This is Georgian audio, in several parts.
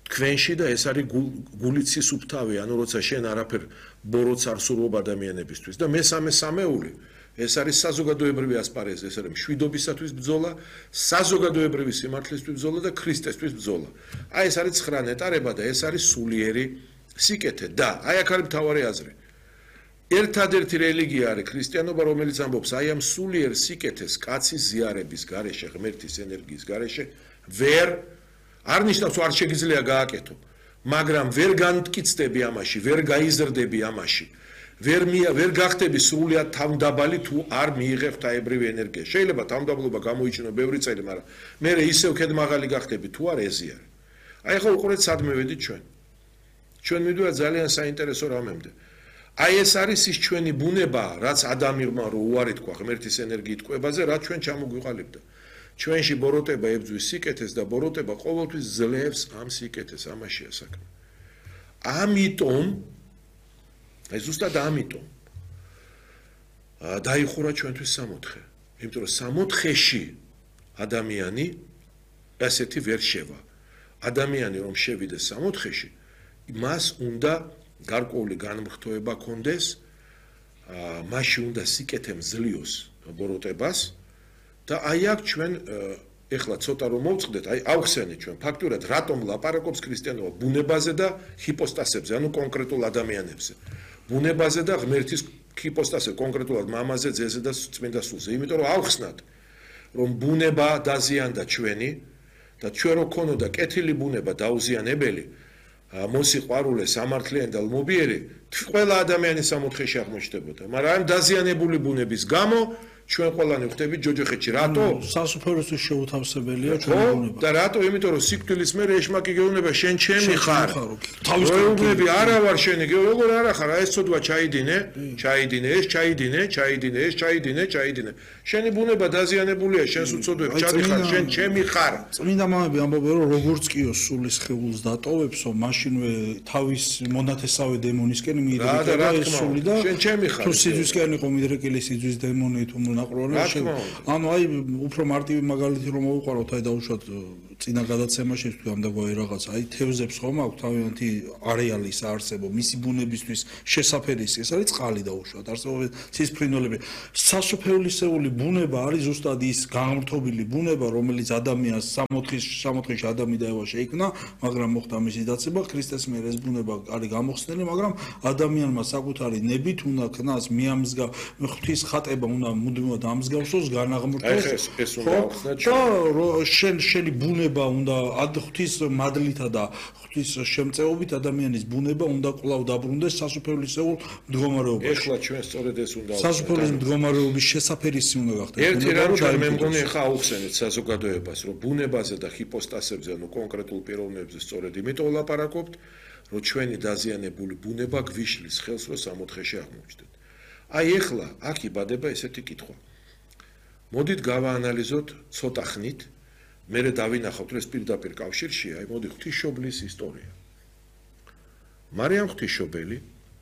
თქვენში და ეს არის გულიცის უფთავი, ანუ როცა შენ არაფერ ბოროტს არ სურვობ ადამიანებისთვის და მესამე სამეული ეს არის საზოგადოებრივი ასპარეზი, ეს არის მშვიდობისათვის ბრძოლა, საზოგადოებრივი სიმართლისთვის ბრძოლა და ქრისტესთვის ბრძოლა. აი ეს არის 9 ნეტარება და ეს არის სულიერი სიკეთე და აი აქ არის მთავარი აზრი. ერთადერთი რელიგია არის ქრისტიანობა, რომელიც ამბობს აი ამ სულიერ სიკეთეს კაცის ზიარების გარეშე, ღმერთის ენერგიის გარეშე ვერ არ ნიშნავს არ შეგიძლია გააკეთო, მაგრამ ვერ განმტკიცდები ამაში, ვერ გაიზრდები ამაში. ვერ გახდები სრულად თავმდაბალი თუ არ მიიღებ ღვთაებრივი ენერგია. შეიძლება თავმდაბლობა გამოიჩინო ბევრი წელი, მაგრამ მე ისევ ქედმაღალი გახდები თუ არ ეზიარე. აი ხო უყურეთ სადმე ვედით ჩვენ. ჩვენ მივიდივართ ძალიან საინტერესო რამემდე. აი ეს არის ის ჩვენი ბუნება, რაც ადამიანმა რო უარი თქვა ღმერთის ენერგიით ყვებაზე, რაც ჩვენ ჩამოგვიყალიბდა. ჩვენში ბოროტება ებძვის სიკეთეს და ბოროტება ყოველთვის ძლევს ამ სიკეთეს, ამაშია საქმე. ამიტომ აი ზუსტად ამიტომ დაიხურა ჩვენთვის 64. იმიტომ რომ 64-ში ადამიანი ასეთი ვერ შევა. ადამიანი რომ შევიდეს 64-ში, მას უნდა გარკვეული განმრთოება კონდეს, მასში უნდა სიკეთე მძლიოს ბოროტებას და აი აქ ჩვენ ეხლა ცოტა რომ მოვწყდეთ, აი ავხსენეთ ჩვენ ფაქტურად რატომ ლაპარაკობს ქრისტიანობა ბუნებაზე და ჰიპოსტასებზე, ანუ კონკრეტულ ადამიანებზე. ბუნებაზე და ღმერთის ჰიპოსტასზე, კონკრეტულად მამაზე, ძეზე და წმინდა სულზე. იმიტომ რომ ავხსნათ, რომ ბუნება დაზიანდა ჩვენი და ჩვენ რო ქონოდა კეთილი ბუნება დაუზიანებელი, მოსიყვარულე, სამართლიანი და ლმობიერი, ყველა ადამიანი 64-ში აღმოჩნდებოდა. მაგრამ ამ დაზიანებული ბუნების გამო ჩვენ ყველანი ვხდებით ჯოჯოხეთში. რატო? სასუფეველისთვის შეუთავსებელია ჩვენი ბუნება. და რატო? იმიტომ რომ სიკვდილის მერე ეშმაკი გეუბნება შენ ჩემი ხარ. გეუბნები არა ვარ შენი, როგორ არა ხარ? აი ეს ცოდვა ჩაიდინე, ეს ჩაიდინე. შენი ბუნება დაზიანებულია, შენს უცოდვებ ჩადიხარ, შენ ჩემი ხარ. წმინდა მამები ამბობენ რომ როგორც კიო სულის ხეულს დატოვებსო, მაშინვე თავის მონათესავე დემონისკენ მიირეკება ეს სული და შენ ჩემი ხარ. თუ სიძვისკენ იყო მიდრეკილი სიძვის დემონი თუ ანუ აი უფრო მარტივი მაგალითი რომ მოვიყვანოთ აი დაუშვათ წინა გადაცემაში თუ ამდაგვარი რაღაც აი თევზებს ხომ აქვს თავიანთი არეალის არსებო მისი ბუნებისთვის შესაფერისი ეს არის წყალი დაუშვათ არსებობენ ცისფრინველები სასופეულისეული ბუნება არის ზუსტად ის გამრთობილი ბუნება რომელიც ადამიანს 64-ში ადამი და ევა შეიქმნა მაგრამ მოხდა მისი დაცება ქრისტეს მიერ ეს ბუნება არის გამოხსნილი მაგრამ ადამიანმა საკუთარი ნებით უნდა ქნას მიამსგა ღვთის ხატება უნდა მუდმივად ამსგავსოს განაღმრთოს ეს უნდა ახსნა ჩვენ შენი ბუნება უნდა ღვთის მადლითა და ღვთის შემწეობით ადამიანის ბუნება უნდა კვლავ დაბრუნდეს სასופეულისეულ მდგომარეობაში ეხლა ჩვენ სწორედ ეს უნდა სასופეულის მდგომარეობის შესაფერისი უნდა გახდეს ერთი რამ მე მგონი ხა აუხსენეთ საზოგადოებას რომ ბუნებაზე და ჰიპოსტასებზე ანუ კონკრეტულ პიროვნებზე სწორედ იმიტომ ლაპარაკობთ რომ ჩვენი დაზიანებული ბუნება გვიშლის ხელს რომ 64-ში აღმოჩნდეთ აი ეხლა აქ იბადება ესეთი კითხვა. მოდით გავაანალიზოთ ცოტა ხნით, მერე დავინახავთ ეს პირდაპირ კავშირშია, აი მოდი ღვთისმშობლის ისტორია. მარიამ ღვთისმშობელი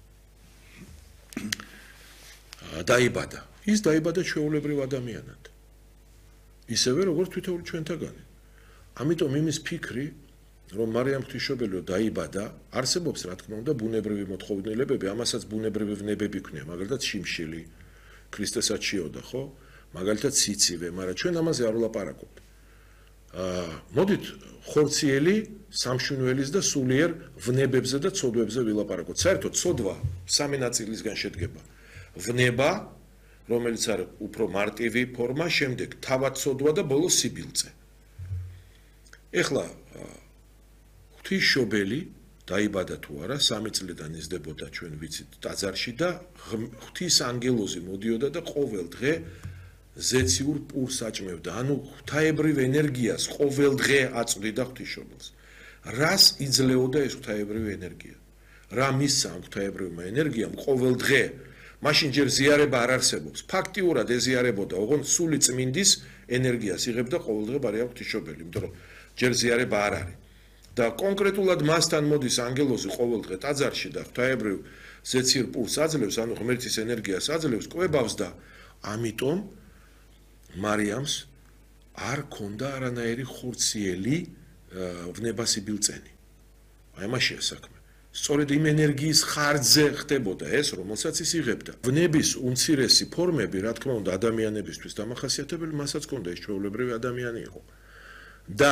დაიბადა. ის დაიბადა ჩვეულებრივ ადამიანად. ისევე როგორც თითოეული ჩვენთაგანი. ამიტომ იმის ფიქრი რომ მარიამ ღვთისმშობელი დაიბადა, არსებობს რა თქმა უნდა ბუნებრივი მოთხოვნილებები, ამასაც ბუნებრივი ვნებები ქნია, მაგალითად შიმშილი, ქრისტესაც შეოდა, ხო? მაგალითად სიცივე, მაგრამ ჩვენ ამაზე არ ვლაპარაკობთ. მოდით ხორციელი სამშვენველის და სულიერ ვნებებზე და ცოდვებზე ვილაპარაკოთ. საერთოდ ცოდვა სამი ნაწილისგან შედგება. ვნება, რომელიც არის უფრო მარტივი ფორმა, შემდეგ თავად ცოდვა და ბოლოს სიბილწე. ეხლა ღვთისმშობელი დაიბადა თუ არა 3 წლიდან იზრდებოდა ჩვენ ვიცით ტაძარში და ღვთის ანგელოზი მოდიოდა და ყოველ დღე ზეციურ პურს აჭმევდა ანუ ღვთაებრივ ენერგიას ყოველ დღე აწვდიდა ღვთისმშობელს რას იძლეოდა ეს ღვთაებრივი ენერგია რა მისცა ამ ღვთაებრივმა ენერგიამ ყოველ დღე მაშინ ჯერ ზიარება არ არსებობს ფაქტიურად ეზიარებოდა ოღონდ სული წმინდის ენერგიას იღებდა ყოველ დღე მარიამ ღვთისმშობელი იმიტომ რომ ჯერ ზიარება არ არის და კონკრეტულად მასთან მოდის ანგელოზი ყოველ დღე ტაძარში და ღვთაებრივ ზეცირ პურს აძლევს, ანუ ღმერთის ენერგიას აძლევს, კვებავს და ამიტომ მარიამს არ ქონდა არანაირი ხორციელი ვნებასიბილწენი. აი ამაშია საქმე. სწორედ იმ ენერგიის ხარჯზე ხდებოდა ეს, რომელსაც ის იღებდა. ვნების უმცირესი ფორმები, რა თქმა უნდა, ადამიანებისთვის დამახასიათებელი, მასაც ჰქონდა ეს ჩვეულებრივი ადამიანი იყო. და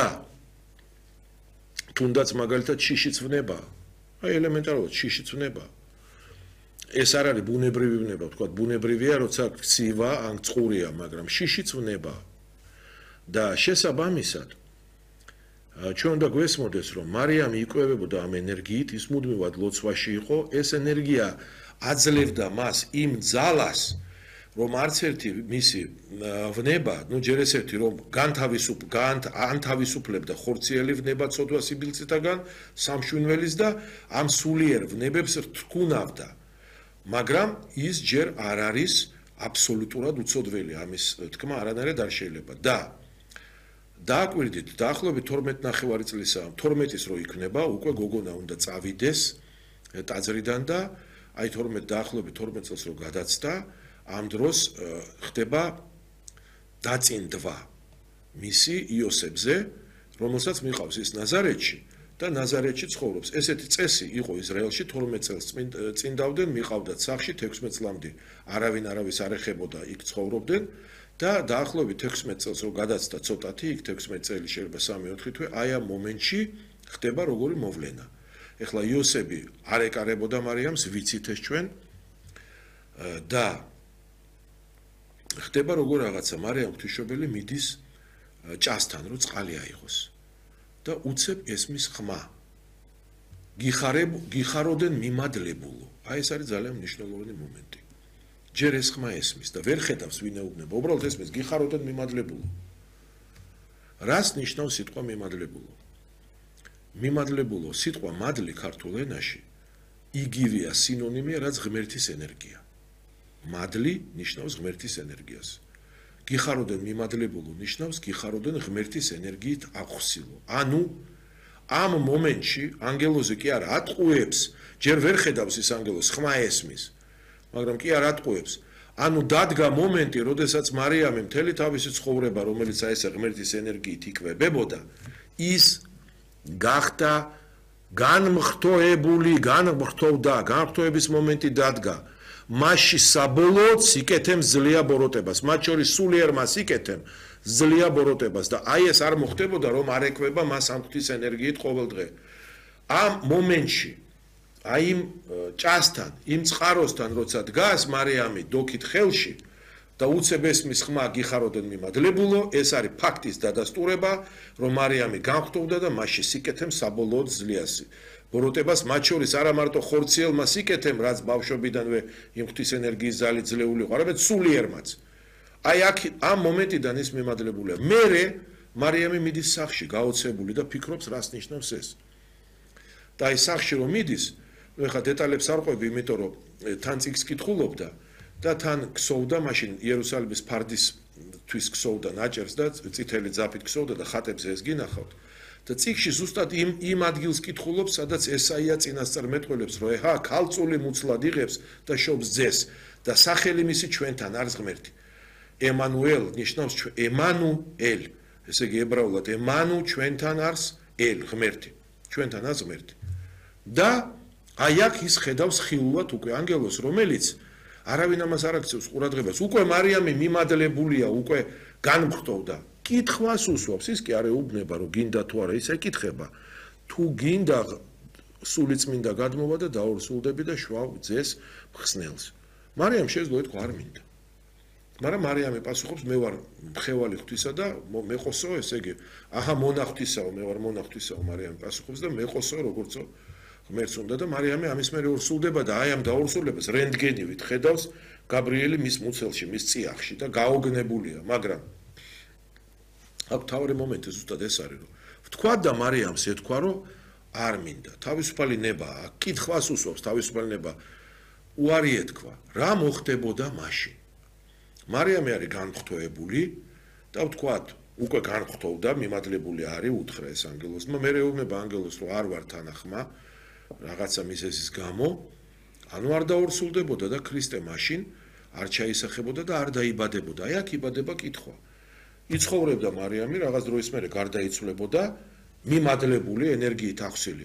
თუნდაც მაგალითად შიშიც ვნება, აი ელემენტარულად შიშიც ვნება. ეს არ არის ბუნებრივი ვნება, ვთქვათ, ბუნებრივია, როცა ცივა ან წყურია, მაგრამ შიშიც ვნება. და შესაბამისად ჩვენ უნდა გვესმოდეს, რომ მარიამი იკვებებოდა ამ ენერგიით, ის მუდმივად ლოცვაში იყო, ეს ენერგია აძლევდა მას იმ ძალას, რომ არც ერთი მისი ვნება, ჯერ ეს ერთი რომ განთავისუფლებდა ხორციელი ვნება ცოდვა სიბილწითაგან, სამშვინველის და ამ სულიერ ვნებებს რთქუნავდა. მაგრამ ის ჯერ არ არის აბსოლუტურად უცოდველი, ამის თქმა არანაირად არ შეიძლება. და დააკვირდით, დაახლოებით 12 წლისა, 12-ის რო იქნება, უკვე გოგონა უნდა წავიდეს ტაძრიდან და აი 12 წელს რო გადაცდა, ამ დროს ხდება დაწინდვა მისი იოსებზე, რომელსაც მიყავს ის ნაზარეთში და ნაზარეთში ცხოვრობს. ესეთი წესი იყო ისრაელში 12 წელს წინ დავდნენ, მიყავდათ სახში 16 წლამდე არავინ არავის არ ეხებოდა, იქ ცხოვრობდნენ. და დაახლოებით 16 წელს რო გადაცდა ცოტათი, იქ 16 წელი შეიძლება 3-4 თვე, აი ამ მომენტში ხდება როგორი მოვლენა. ეხლა იოსები არ ეკარებოდა მარიამს, ვიცით ეს ჩვენ და ხდება როგორ რაღაცა, მარიამ ღვთისმშობელი მიდის ჭასთან, რომ წყალი აიღოს და უცებ ესმის ხმა. გიხაროდენ მიმადლებულო. აი ეს არის ძალიან მნიშვნელოვანი მომენტი. ჯერ ეს ხმა ესმის და ვერ ხედავს ვინ ეუბნება, უბრალოდ ესმის გიხაროდენ მიმადლებულო. რას ნიშნავს სიტყვა მიმადლებულო? მიმადლებულო სიტყვა მადლი ქართულ ენაში იგივეა სინონიმია, რაც ღმერთის ენერგია. მადლი ნიშნავს ღმერთის ენერგიას. გიხაროდენ მიმადლებულო ნიშნავს გიხაროდენ ღმერთის ენერგიით აღხსილო. ანუ ამ მომენტში ანგელოზი კი არა ატყუებს, ჯერ ვერ ხედავს ის ანგელოზს, ხმა ესმის. მაგრამ კი არ ატყუებს. ანუ დადგა მომენტი, როდესაც მარიამი მთელი თავისი ცხოვრება, რომელიც აი ეს ღმერთის ენერგიით იკვებებოდა, ის გახდა განმხრთოებული, განმხრთოების მომენტი დადგა. მასში საბოლოოდ სიკეთემ ძლია ბოროტებას, მათ შორის სულიერმა სიკეთემ ძლია ბოროტებას და აი ეს არ მოხდებოდა, რომ არ ეკვება მას ამ ღვთის ენერგიით ყოველდღე. ამ მომენტში აი იმ ჭასთან, იმ წყაროსთან, როცა დგას მარიამი დოქით ხელში და უცებ ესმის ხმა გიხაროდენ მიმადლებულო, ეს არის ფაქტის დადასტურება, რომ მარიამი განხრთოვდა და მასში სიკეთემ საბოლოოდ ზლიას ბოროტებას, მათ შორის არა მარტო ხორციელმა სიკეთემ, რაც ბავშვობიდანვე იმ ღვთის ენერგიის ძალით ძლეული იყო, არამედ სულიერმაც. აი აქ ამ მომენტიდან ის მიმადლებულია. მერე მარიამი მიდის სახლში გაოცებული და ფიქრობს, რას ნიშნავს ეს. და აი სახლში რომ მიდის, ეხლა დეტალებს არ ყვები, იმიტომ რომ თან წიგს კითხულობდა და თან ქსოვდა მაშინ იერუსალიმის ფარდისთვის ქსოვდა ნაჭერს და წითელი ძაფით ქსოვდა და ხატებზე ეს გინახავთ. და წიგში ზუსტად იმ ადგილს კითხულობს, სადაც ესაია წინასწარ მეტყველებს, რომ ეჰა ქალწული მუცლად იღებს და შობს ძეს და სახელი მისი ჩვენთან არის ღმერთი. ემანუელ ნიშნავს ემანუელ, ესე იგი ებრაულად ემანუ ჩვენთან არის ელ ღმერთი, ჩვენთან არის ღმერთი. და აი აქ ის ხედავს ხილულად უკვე ანგელოს, რომელიც არავინ ამას არ აქცევს ყურადღებას. უკვე მარიამი მიმადლებულია, უკვე განმხრთოვდა. კითხვას უსვამს, ის კი არ ეუბნება, რომ გინდა თუ არა, ის ეკითხება. თუ გინდა სულიწმინდა გადმოვა და დაორსულდები და შვავ ძეს მხსნელს. მარიამ შეეძლო ეთქვა არ მინდა. მაგრამ მარიამი პასუხობს, მე ვარ მხევალი ღვთისა და მეყოსო, ესე იგი, აჰა მონახთისაო, მე ვარ მონახთისაო, მარიამი პასუხობს და მეყოსო, როგორცო ღმერთს უნდა და მარიამი ამის მერე ორსულდება და აი ამ დაორსულებას რენტგენივით ხედავს გაბრიელი მის მუცელში, მის წიაღში და გაოგნებულია, მაგრამ აქ თავი მომენტი ზუსტად ეს არის, რომ ვთქვა და მარიამს ეთქვა, რომ არ მინდა. თავისუფალი ნებაა, კითხვას უსვამს, თავისუფალი ნება უარი ეთქვა. რა მოხდებოდა მაშინ? მარიამი არის განმხრთოებული და ვთქვათ, უკვე განმხრთოვდა, მიმადლებული არის, უთხრა ეს ანგელოსმა, მერე ეუბნება ანგელოს, რომ არ ვარ თანახმა, რაღაცა მიზეზის გამო, ანუ არ დაორსულდებოდა და ქრისტე მაშინ არ ჩაისახებოდა და არ დაიბადებოდა. აი აქ იბადება კითხვა. იცხოვრებდა მარიამი, რაღაც დროის მერე გარდაიცვლებოდა, მიმადლებული ენერგიით ახსილი